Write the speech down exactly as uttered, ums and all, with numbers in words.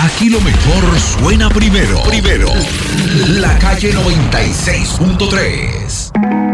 Aquí lo mejor suena primero. Primero. La calle noventa y seis punto tres.